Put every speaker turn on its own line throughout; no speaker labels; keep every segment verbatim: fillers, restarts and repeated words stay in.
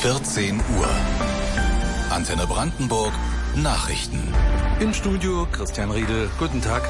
vierzehn Uhr. Antenne Brandenburg Nachrichten.
Im Studio Christian Riedel. Guten Tag.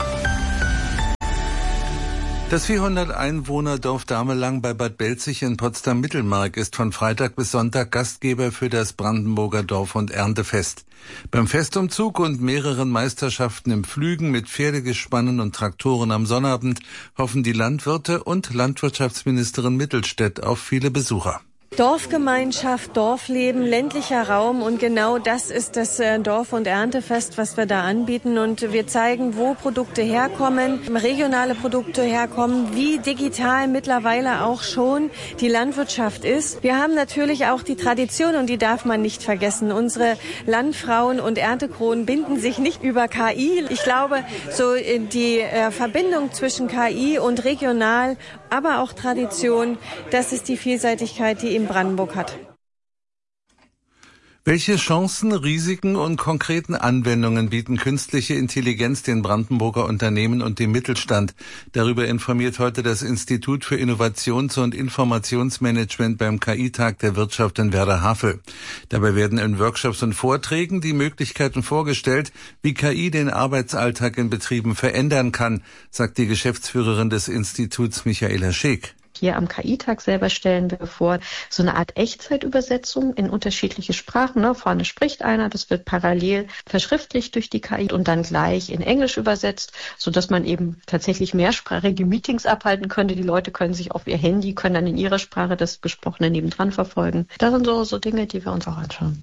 Das vierhundert Einwohner Dorf Damelang bei Bad Belzig in Potsdam-Mittelmark ist von Freitag bis Sonntag Gastgeber für das Brandenburger Dorf- und Erntefest. Beim Festumzug und mehreren Meisterschaften im Pflügen mit Pferdegespannen und Traktoren am Sonnabend hoffen die Landwirte und Landwirtschaftsministerin Mittelstädt auf viele Besucher.
Dorfgemeinschaft, Dorfleben, ländlicher Raum und genau das ist das Dorf- und Erntefest, was wir da anbieten. Und wir zeigen, wo Produkte herkommen, regionale Produkte herkommen, wie digital mittlerweile auch schon die Landwirtschaft ist. Wir haben natürlich auch die Tradition und die darf man nicht vergessen. Unsere Landfrauen und Erntekronen binden sich nicht über K I. Ich glaube, so die Verbindung zwischen K I und regional, aber auch Tradition, das ist die Vielseitigkeit, die in Brandenburg hat.
Welche Chancen, Risiken und konkreten Anwendungen bieten künstliche Intelligenz den Brandenburger Unternehmen und dem Mittelstand? Darüber informiert heute das Institut für Innovations- und Informationsmanagement beim K I-Tag der Wirtschaft in Werder-Havel. Dabei werden in Workshops und Vorträgen die Möglichkeiten vorgestellt, wie K I den Arbeitsalltag in Betrieben verändern kann, sagt die Geschäftsführerin des Instituts Michaela Scheek.
Hier am K I-Tag selber stellen wir vor, so eine Art Echtzeitübersetzung in unterschiedliche Sprachen. Ne? Vorne spricht einer, das wird parallel verschriftlicht durch die K I und dann gleich in Englisch übersetzt, sodass man eben tatsächlich mehrsprachige Meetings abhalten könnte. Die Leute können sich auf ihr Handy, können dann in ihrer Sprache das Gesprochene nebendran verfolgen. Das sind so, so Dinge, die wir uns auch anschauen.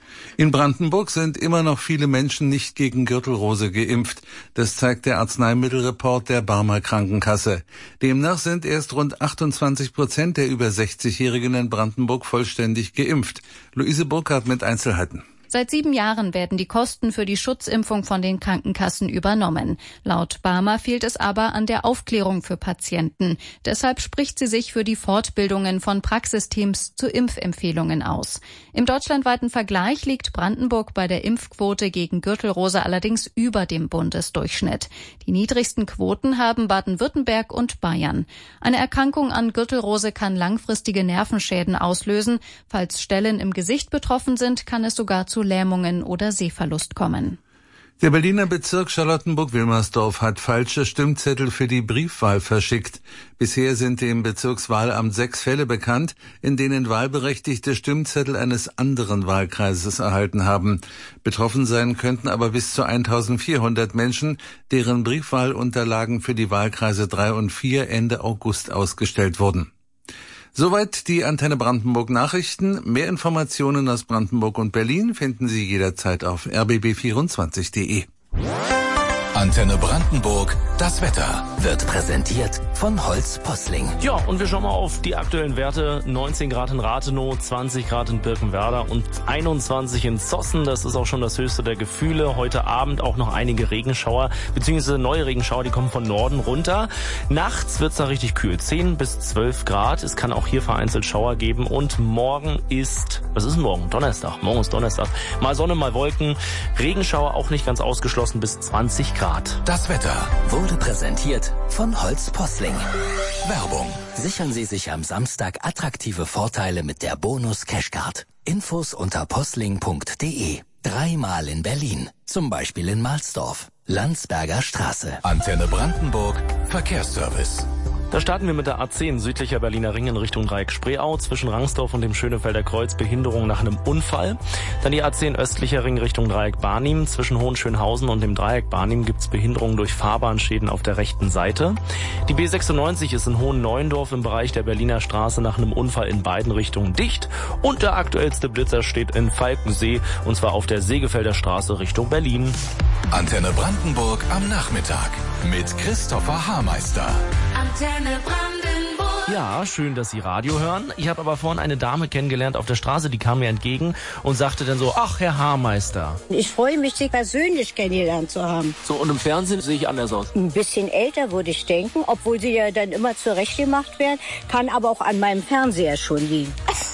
In Brandenburg sind immer noch viele Menschen nicht gegen Gürtelrose geimpft. Das zeigt der Arzneimittelreport der Barmer Krankenkasse. Demnach sind erst rund achtundzwanzig Prozent der über sechzigjährigen in Brandenburg vollständig geimpft. Luise Burkhardt mit Einzelheiten.
Seit sieben Jahren werden die Kosten für die Schutzimpfung von den Krankenkassen übernommen. Laut Barmer fehlt es aber an der Aufklärung für Patienten. Deshalb spricht sie sich für die Fortbildungen von Praxisteams zu Impfempfehlungen aus. Im deutschlandweiten Vergleich liegt Brandenburg bei der Impfquote gegen Gürtelrose allerdings über dem Bundesdurchschnitt. Die niedrigsten Quoten haben Baden-Württemberg und Bayern. Eine Erkrankung an Gürtelrose kann langfristige Nervenschäden auslösen. Falls Stellen im Gesicht betroffen sind, kann es sogar zu Lähmungen oder Sehverlust kommen.
Der Berliner Bezirk Charlottenburg-Wilmersdorf hat falsche Stimmzettel für die Briefwahl verschickt. Bisher sind dem Bezirkswahlamt sechs Fälle bekannt, in denen Wahlberechtigte Stimmzettel eines anderen Wahlkreises erhalten haben. Betroffen sein könnten aber bis zu eintausendvierhundert Menschen, deren Briefwahlunterlagen für die Wahlkreise drei und vier Ende August ausgestellt wurden. Soweit die Antenne Brandenburg Nachrichten. Mehr Informationen aus Brandenburg und Berlin finden Sie jederzeit auf r b b vierundzwanzig punkt d e.
Antenne Brandenburg, das Wetter wird präsentiert von Holz Posling.
Ja, und wir schauen mal auf die aktuellen Werte. neunzehn Grad in Rathenow, zwanzig Grad in Birkenwerder und einundzwanzig in Zossen. Das ist auch schon das höchste der Gefühle. Heute Abend auch noch einige Regenschauer, beziehungsweise neue Regenschauer, die kommen von Norden runter. Nachts wird's da richtig kühl, zehn bis zwölf Grad. Es kann auch hier vereinzelt Schauer geben. Und morgen ist, was ist denn morgen? Donnerstag. Morgen ist Donnerstag. Mal Sonne, mal Wolken. Regenschauer auch nicht ganz ausgeschlossen bis zwanzig Grad.
Das Wetter wurde präsentiert von Holz Posling. Werbung. Sichern Sie sich am Samstag attraktive Vorteile mit der Bonus Cashcard. Infos unter posling punkt d e. Dreimal in Berlin. Zum Beispiel in Mahlsdorf. Landsberger Straße. Antenne Brandenburg. Verkehrsservice.
Da starten wir mit der A zehn südlicher Berliner Ring in Richtung Dreieck-Spreeau. Zwischen Rangsdorf und dem Schönefelder Kreuz Behinderung nach einem Unfall. Dann die A zehn östlicher Ring Richtung Dreieck-Barnim. Zwischen Hohenschönhausen und dem Dreieck-Barnim gibt's Behinderungen durch Fahrbahnschäden auf der rechten Seite. Die B sechsundneunzig ist in Hohenneuendorf im Bereich der Berliner Straße nach einem Unfall in beiden Richtungen dicht. Und der aktuellste Blitzer steht in Falkensee, und zwar auf der Segefelder Straße Richtung Berlin.
Antenne Brandenburg am Nachmittag mit Christopher Haarmeister.
Antenne Brandenburg.
Ja, schön, dass Sie Radio hören. Ich habe aber vorhin eine Dame kennengelernt auf der Straße, die kam mir entgegen und sagte dann so, ach, Herr Haarmeister.
Ich freue mich, Sie persönlich kennengelernt zu haben.
So, und im Fernsehen sehe ich anders aus.
Ein bisschen älter, würde ich denken, obwohl Sie ja dann immer zurechtgemacht werden, kann aber auch an meinem Fernseher schon liegen.